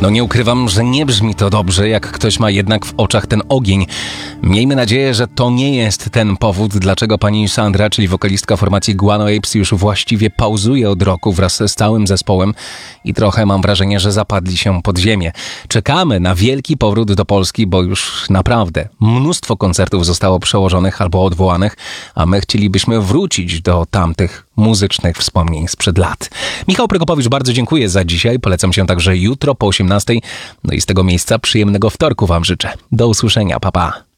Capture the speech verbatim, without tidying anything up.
No nie ukrywam, że nie brzmi to dobrze, jak ktoś ma jednak w oczach ten ogień. Miejmy nadzieję, że to nie jest ten powód, dlaczego pani Sandra, czyli wokalistka formacji Guano Apes, już właściwie pauzuje od roku wraz z całym zespołem i trochę mam wrażenie, że zapadli się pod ziemię. Czekamy na wielki powrót do Polski, bo już naprawdę mnóstwo koncertów zostało przełożonych albo odwołanych, a my chcielibyśmy wrócić do tamtych muzycznych wspomnień sprzed lat. Michał Prokopowicz, bardzo dziękuję za dzisiaj. Polecam się także jutro po osiemnastej. No i z tego miejsca przyjemnego wtorku wam życzę. Do usłyszenia. Pa, pa.